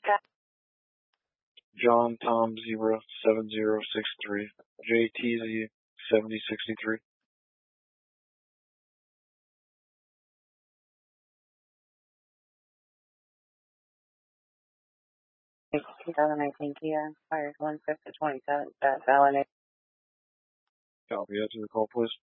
John Tom Zebra 7063, JTZ 7063. It's 2019 Kia, fires 1/5 to 27, that's valid. Copy, answer the call, please.